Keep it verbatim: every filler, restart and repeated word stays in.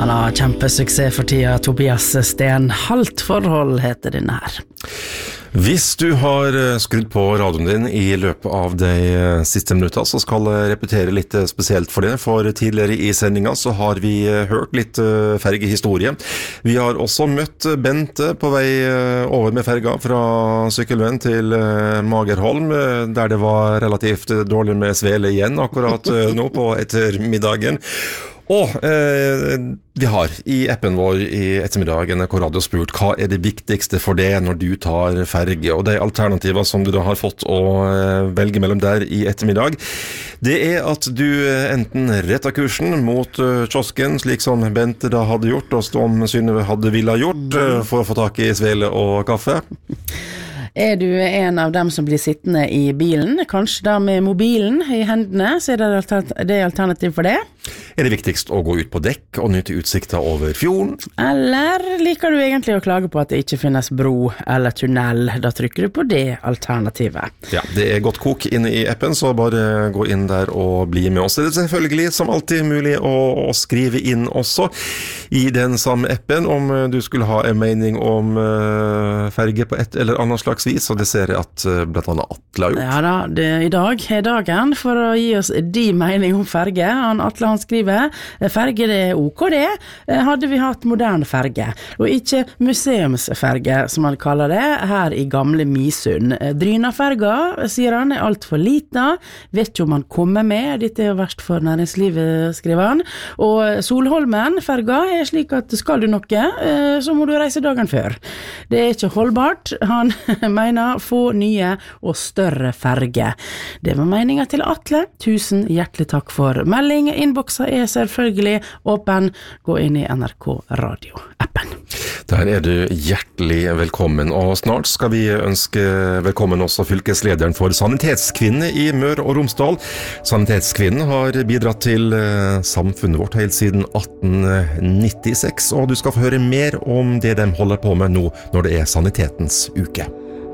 Han har kjempesuksess for tida, Tobias Sten. Halvt forhold heter denne her. Hvis du har skrudd på radioen din i løpet av de siste minutter, så skal jeg repetere litt spesielt for det. For tidligere i sendingen så har vi hørt litt fergehistorie. Vi har også møtt Bente på vei over med ferga fra Sykkylven til Magerholm, der det var relativt dårlig med svele igjen akkurat nå på ettermiddagen. Og eh, vi har i appen vår i ettermiddag N R K Radio spurt hva er det viktigste for det når du tar ferge, og de alternativer som du da har fått å eh, velge mellom der i ettermiddag, det er at du enten retter kursen mot uh, kiosken, slik som Bente da hadde gjort, og som Synnøve hadde ville ha gjort, uh, for å få tak i svele og kaffe. Er du en av dem som blir sittende i bilen, kanskje da med mobilen i hendene, så er det alternat- det er alternativ for det. Er det viktigst å gå ut på dekk og nyte utsikta over fjorden? Eller liker du egentlig å klage på at det ikke finnes bro eller tunnel? Da trykker du på det alternativet. Ja, det er godt kok inne i appen, så bare gå inn der og bli med oss. Det er selvfølgelig som alltid mulig å, å skrive inn også i den samme appen om du skulle ha en mening om uh, ferge på et eller annet slags vis, og det ser jeg at uh, blant annet Atle har gjort. Ja da, det, i dag er dagen for å gi oss de mening om ferge. Han Atle han skriver, ferge det er ok det, hadde vi hatt moderne ferge, og ikke museumsferge som han kaller det, her i gamle Misund. Drynaferga, sier han, er alt for lita, vet ikke om han kommer med, dette er jo verst for næringslivet, skriver han, og Solholmen ferga er slik at skal du noe, så må du reise dagen før. Det er ikke holdbart, han mener få nye og større ferge. Det var meningen til Atle. Tusen hjertelig takk for melding. Innboksa er selvfølgelig åpen. Gå inn i N R K Radio-appen. Der er du hjertelig velkommen, og snart skal vi ønske velkommen også fylkeslederen for Sanitetskvinne i Møre og Romsdal. Sanitetskvinnen har bidratt til samfunnet vårt helt siden atten nittiseks, og du skal få høre mer om det de holder på med nå når det er sanitetens uke.